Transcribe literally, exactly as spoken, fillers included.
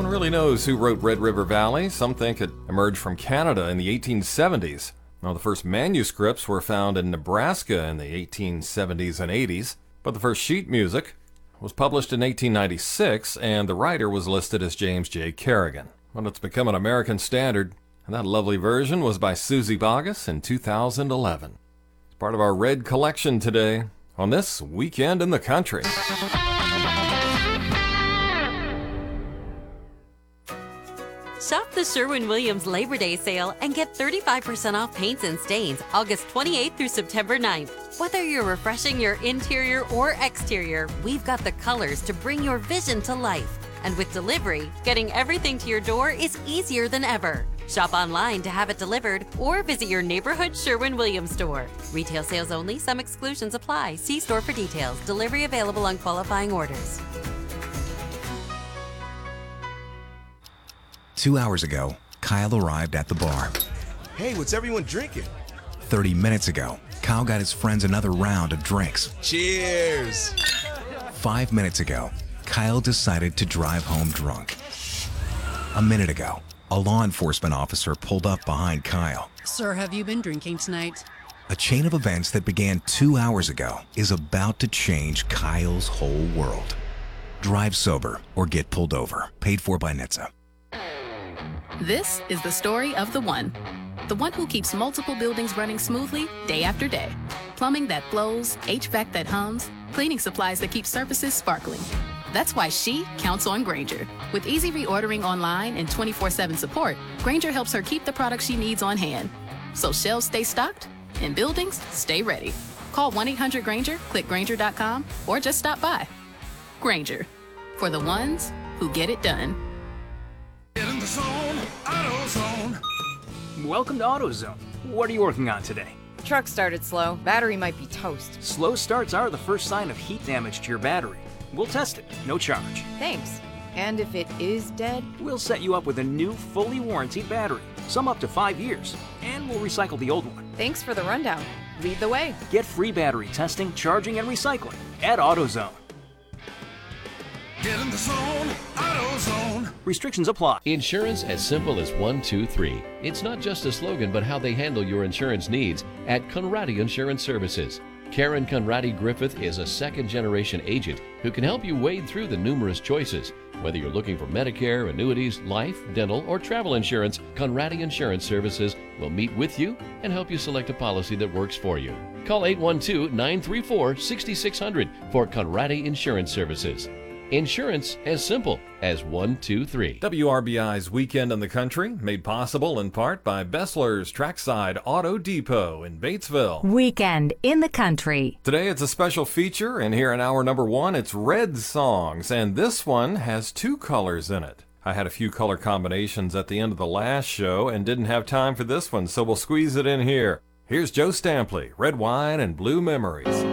one really knows who wrote Red River Valley. Some think it emerged from Canada in the eighteen seventies. Now, the first manuscripts were found in Nebraska in the eighteen seventies and eighties, but the first sheet music was published in eighteen ninety-six, and the writer was listed as James J. Kerrigan. Well, it's become an American standard, and that lovely version was by Suzy Bogguss in two thousand eleven. It's part of our Red collection today on this Weekend in the Country. Shop the Sherwin-Williams Labor Day sale and get thirty-five percent off paints and stains August twenty-eighth through September ninth. Whether you're refreshing your interior or exterior, we've got the colors to bring your vision to life. And with delivery, getting everything to your door is easier than ever. Shop online to have it delivered or visit your neighborhood Sherwin-Williams store. Retail sales only. Some exclusions apply. See store for details. Delivery available on qualifying orders. Two hours ago, Kyle arrived at the bar. Hey, what's everyone drinking? Thirty minutes ago, Kyle got his friends another round of drinks. Cheers! Five minutes ago, Kyle decided to drive home drunk. A minute ago, a law enforcement officer pulled up behind Kyle. Sir, have you been drinking tonight? A chain of events that began two hours ago is about to change Kyle's whole world. Drive sober or get pulled over. Paid for by N H T S A. This is the story of the one. The one who keeps multiple buildings running smoothly day after day. Plumbing that flows, H V A C that hums, cleaning supplies that keep surfaces sparkling. That's why she counts on Grainger. With easy reordering online and twenty-four seven support, Grainger helps her keep the products she needs on hand. So shelves stay stocked and buildings stay ready. Call one eight hundred Grainger, click Grainger dot com, or just stop by. Grainger, for the ones who get it done. Get in the zone, AutoZone. Welcome to AutoZone. What are you working on today? Truck started slow. Battery might be toast. Slow starts are the first sign of heat damage to your battery. We'll test it, no charge. Thanks. And if it is dead? We'll set you up with a new, fully warranted battery, some up to five years, and we'll recycle the old one. Thanks for the rundown. Lead the way. Get free battery testing, charging, and recycling at AutoZone. Get in the zone, AutoZone. Restrictions apply. Insurance as simple as one, two, three. It's not just a slogan, but how they handle your insurance needs at Conradi Insurance Services. Karen Conradi Griffith is a second-generation agent who can help you wade through the numerous choices. Whether you're looking for Medicare, annuities, life, dental, or travel insurance, Conradi Insurance Services will meet with you and help you select a policy that works for you. Call eight one two, nine three four, six six zero zero for Conradi Insurance Services. Insurance as simple as one, two, three. W R B I's Weekend in the Country, made possible in part by Bessler's Trackside Auto Depot in Batesville. Weekend in the Country. Today it's a special feature, and here in hour number one, it's Red Songs, and this one has two colors in it. I had a few color combinations at the end of the last show and didn't have time for this one, so we'll squeeze it in here. Here's Joe Stampley, Red Wine and Blue Memories.